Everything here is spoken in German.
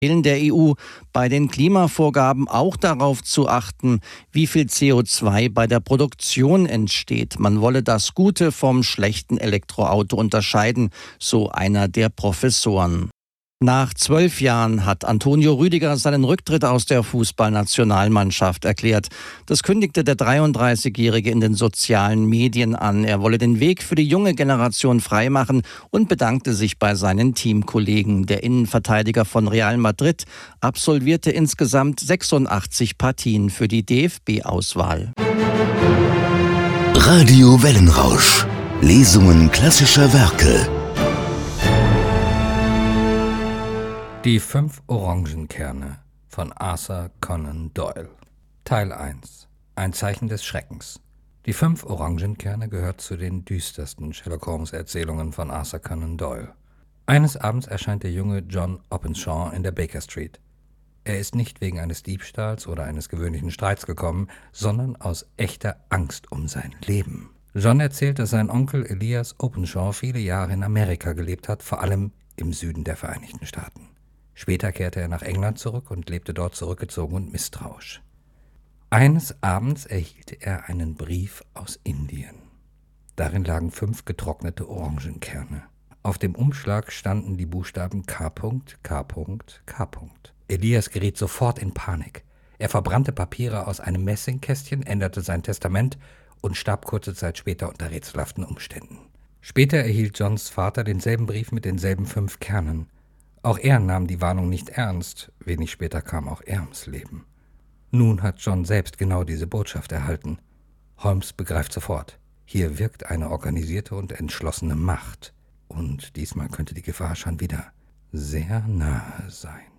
Der EU bei den Klimavorgaben auch darauf zu achten, wie viel CO2 bei der Produktion entsteht. Man wolle das gute vom schlechten Elektroauto unterscheiden, so einer der Professoren. Nach 12 Jahren hat Antonio Rüdiger seinen Rücktritt aus der Fußballnationalmannschaft erklärt. Das kündigte der 33-Jährige in den sozialen Medien an. Er wolle den Weg für die junge Generation freimachen und bedankte sich bei seinen Teamkollegen. Der Innenverteidiger von Real Madrid absolvierte insgesamt 86 Partien für die DFB-Auswahl. Radio Wellenrausch. Lesungen klassischer Werke. Die 5 Orangenkerne von Arthur Conan Doyle. Teil 1. Ein Zeichen des Schreckens. Die 5 Orangenkerne gehört zu den düstersten Sherlock-Holmes-Erzählungen von Arthur Conan Doyle. Eines Abends erscheint der junge John Openshaw in der Baker Street. Er ist nicht wegen eines Diebstahls oder eines gewöhnlichen Streits gekommen, sondern aus echter Angst um sein Leben. John erzählt, dass sein Onkel Elias Openshaw viele Jahre in Amerika gelebt hat, vor allem im Süden der Vereinigten Staaten. Später kehrte er nach England zurück und lebte dort zurückgezogen und misstrauisch. Eines Abends erhielt er einen Brief aus Indien. Darin lagen 5 getrocknete Orangenkerne. Auf dem Umschlag standen die Buchstaben K. K. K. Elias geriet sofort in Panik. Er verbrannte Papiere aus einem Messingkästchen, änderte sein Testament und starb kurze Zeit später unter rätselhaften Umständen. Später erhielt Johns Vater denselben Brief mit denselben 5 Kernen. Auch er nahm die Warnung nicht ernst, wenig später kam auch er ums Leben. Nun hat John selbst genau diese Botschaft erhalten. Holmes begreift sofort, hier wirkt eine organisierte und entschlossene Macht. Und diesmal könnte die Gefahr schon wieder sehr nahe sein.